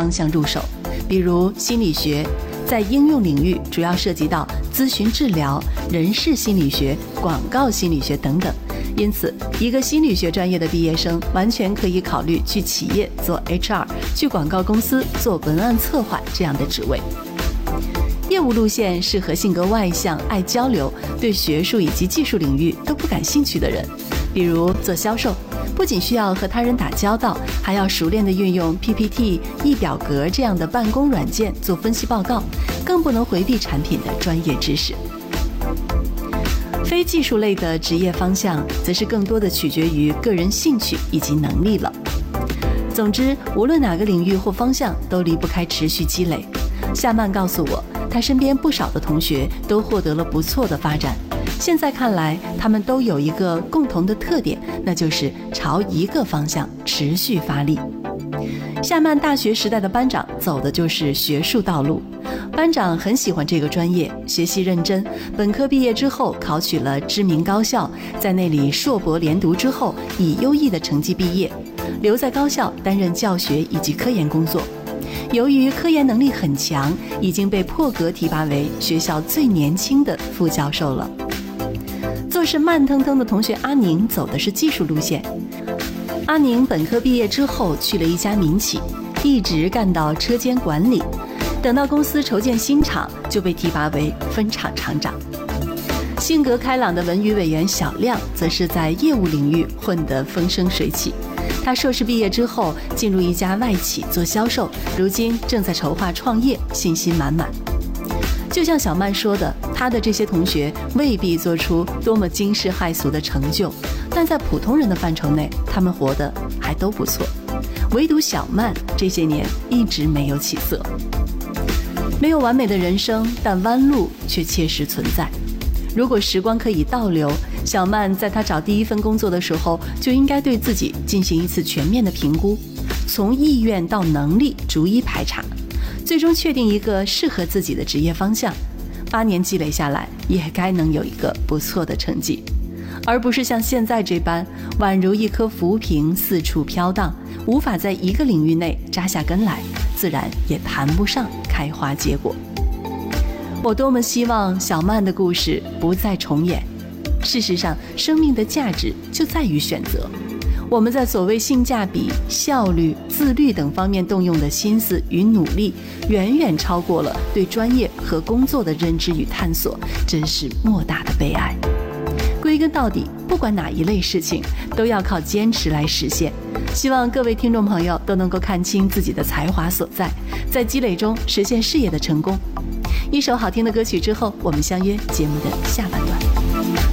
方向入手，比如心理学，在应用领域主要涉及到咨询治疗、人事心理学、广告心理学等等。因此，一个心理学专业的毕业生完全可以考虑去企业做 HR， 去广告公司做文案策划这样的职位。业务路线适合性格外向、爱交流、对学术以及技术领域都不感兴趣的人，比如做销售，不仅需要和他人打交道，还要熟练地运用 PPT、易表格这样的办公软件做分析报告，更不能回避产品的专业知识。非技术类的职业方向，则是更多的取决于个人兴趣以及能力了。总之，无论哪个领域或方向，都离不开持续积累。夏曼告诉我，他身边不少的同学都获得了不错的发展。现在看来，他们都有一个共同的特点，那就是朝一个方向持续发力。夏曼大学时代的班长走的就是学术道路，班长很喜欢这个专业，学习认真，本科毕业之后考取了知名高校，在那里硕博连读之后，以优异的成绩毕业，留在高校担任教学以及科研工作。由于科研能力很强，已经被破格提拔为学校最年轻的副教授了。做事慢腾腾的同学阿宁走的是技术路线。阿宁本科毕业之后去了一家民企，一直干到车间管理，等到公司筹建新厂，就被提拔为分厂厂长。性格开朗的文娱委员小亮则是在业务领域混得风生水起。他硕士毕业之后进入一家外企做销售，如今正在筹划创业，信心满满。就像小曼说的，他的这些同学未必做出多么惊世骇俗的成就，但在普通人的范畴内，他们活得还都不错。唯独小曼这些年一直没有起色。没有完美的人生，但弯路却切实存在。如果时光可以倒流，小曼在她找第一份工作的时候，就应该对自己进行一次全面的评估，从意愿到能力逐一排查，最终确定一个适合自己的职业方向。8年积累下来，也该能有一个不错的成绩，而不是像现在这般宛如一颗浮萍四处飘荡，无法在一个领域内扎下根来，自然也谈不上开花结果。我多么希望小曼的故事不再重演。事实上，生命的价值就在于选择。我们在所谓性价比、效率、自律等方面动用的心思与努力，远远超过了对专业和工作的认知与探索，真是莫大的悲哀。归根到底，不管哪一类事情，都要靠坚持来实现。希望各位听众朋友都能够看清自己的才华所在，在积累中实现事业的成功。一首好听的歌曲之后，我们相约节目的下半段。